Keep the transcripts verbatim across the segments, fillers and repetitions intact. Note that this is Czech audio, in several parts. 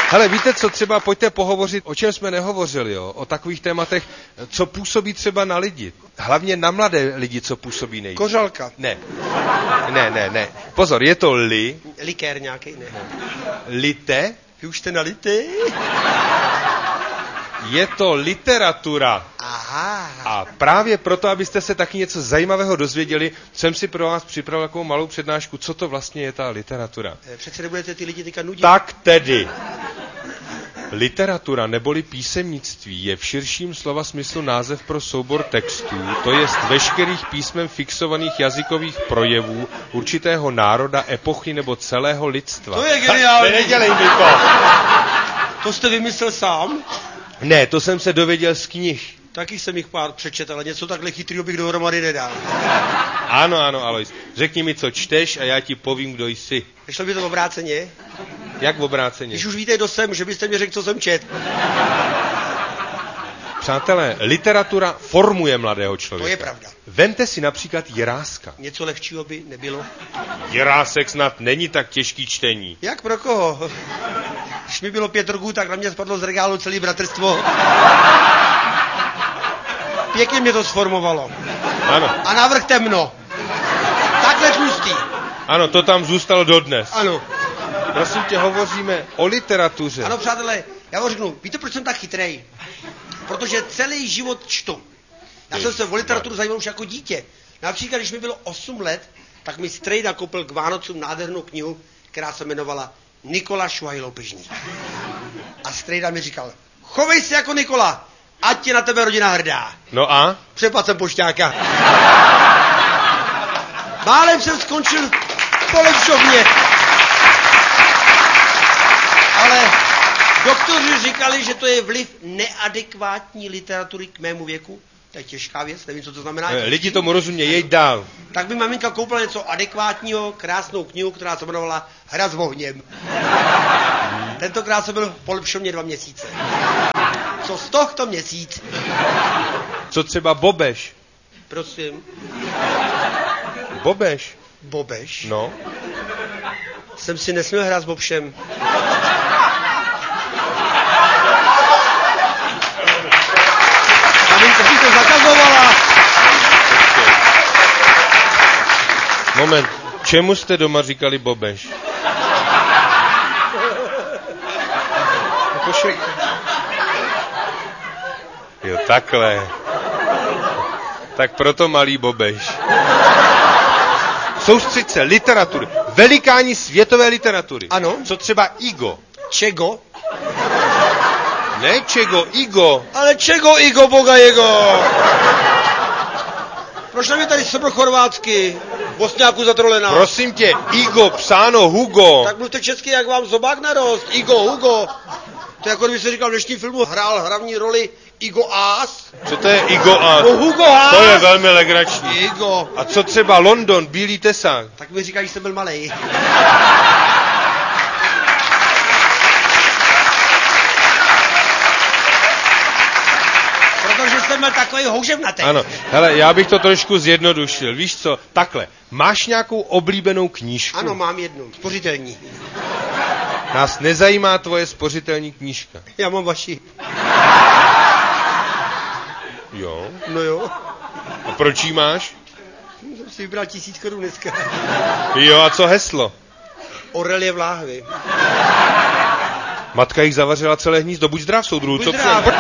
Hele, víte co, třeba pojďte pohovořit, o čem jsme nehovořili, jo? O takových tématech, co působí třeba na lidi. Hlavně na mladé lidi, co působí nejvíc. Kořalka. Ne. Ne, ne, ne. Pozor, je to li. Likér nějaký, ne. Lite. Vy už jste nalitý? Je to literatura. Aha. A právě proto, abyste se taky něco zajímavého dozvěděli, jsem si pro vás připravil takovou malou přednášku, co to vlastně je ta literatura. Přece nebudete ty lidi teďka nudit. Tak tedy. Literatura neboli písemnictví je v širším slova smyslu název pro soubor textů, to jest veškerých písmem fixovaných jazykových projevů určitého národa, epochy nebo celého lidstva. To je geniální. Nedělej mi to. To jste vymyslel sám? Ne, to jsem se dověděl z knih. Taky jsem jich pár přečetl, ale něco takhle chytrýho bych dohromady nedal. Ano, ano, Alois. Řekni mi, co čteš a já ti povím, kdo jsi. Nešlo by to obráceně? Jak v obráceně? Když už víte, kdo jsem, že byste mi řekl, co jsem čet. Přátelé, literatura formuje mladého člověka. To je pravda. Vemte si například Jiráska. Něco lehčího by nebylo. Jirásek snad není tak těžký čtení. Jak pro koho? Když mi bylo pět roků, tak na mě spadlo z regálu celý bratrstvo. Pěkně mě to sformovalo. Ano. A navrch temno. Takhle tlustý. Ano, to tam zůstalo dodnes. Ano. Prosím tě, hovoříme o literatuře. Ano, přátelé, já vám řeknu, víte, proč jsem tak chytrej? Protože celý život čtu. Já jsem se o literaturu zajímal už jako dítě. Například, když mi bylo osm let, tak mi strejda koupil k Vánocům nádhernou knihu, která se jmenovala Nikola Švajloupežník. A strejda mi říkal, chovej se jako Nikola, ať je na tebe rodina hrdá. No a? Přepad jsem pošťáka. Málem jsem skončil v polepšovně. Ale doktoři říkali, že to je vliv neadekvátní literatury k mému věku. To je těžká věc, nevím, co to znamená. E, lidi tomu rozumějí, jeď dál. Tak by maminka koupila něco adekvátního, krásnou knihu, která se jmenovala Hra s ohněm. Tentokrát jsem byl v polepšovně dva měsíce. Co z tohto měsíc? Co třeba Bobeš? Prosím. Bobeš? Bobeš? No. Jsem si nesměl hrát s Bobšem. Maminka si to zakazovala. Moment, čemu jste doma říkali Bobeš? Jo, takhle. Tak proto malý Bobeš. Soustřeď se, literatury. Velikáni světové literatury. Ano. Co třeba Igo? Čego? Ne čego, Igo. Ale čego Igo, boga jego? Proč nám je tady srbo-chorvátsky? Bosňáku zatrolená. Prosím tě, Igo, psáno Hugo. Tak mluvte česky, jak vám zobák narost. Igo, Hugo. To je jako kdyby se říkal v dnešním filmu, hrál hlavní roli Igo Haas. Co to je Igo Haas? No Hugo Haas. To je velmi legrační. Igo. A co třeba London, Bílý tesák? Tak mi říkají, že jsem byl malej. Protože jsem byl takový houževnatý. Ano, hele, já bych to trošku zjednodušil. Víš co, takhle, máš nějakou oblíbenou knížku? Ano, mám jednu, spořitelní. Nás nezajímá tvoje spořitelní knížka. Já mám vaši. Jo? No jo. A proč jí máš? Jsem si vybral tisíc korun dneska. Jo, a co heslo? Orelie v láhvi. Matka jich zavařila celé hnízdo, buď zdrav, soudruhu. Buď Co zdrav. pře...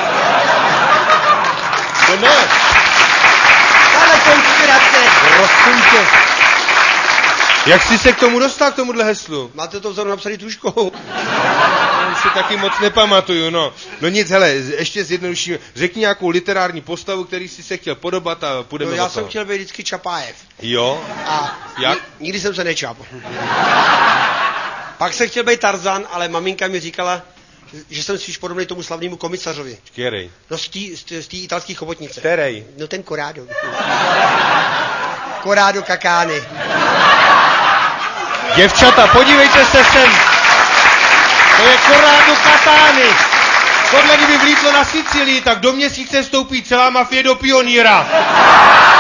To ne. Ale konspirace. Prosím tě. Jak jsi se k tomu dostal, k tomuhle heslu? Máte to vzadu napsaný tužkou. Já už si taky moc nepamatuju, no. No nic, hele, ještě zjednodušíme. Řekni nějakou literární postavu, který jsi se chtěl podobat a půjdeme No já o toho. jsem chtěl být vždycky Čapájev. Jo? A Jak? Ni- nikdy jsem se nečap. Pak jsem chtěl být Tarzan, ale maminka mi říkala, že jsem spíš podobný tomu slavnému komisařovi. Kterej? No z té z té italské chobotnice. Kterej? No ten Corrado. Corrado Kakány. Děvčata, podívejte se sem. To je Corrado Katány. Tohle kdyby vlítlo na Sicílii, tak do měsíce vstoupí celá mafie do pionýra.